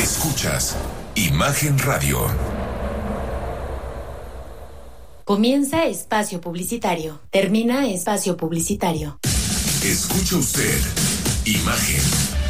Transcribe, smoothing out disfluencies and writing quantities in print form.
Escuchas Imagen Radio. Comienza espacio publicitario. Termina espacio publicitario. Escucha usted Imagen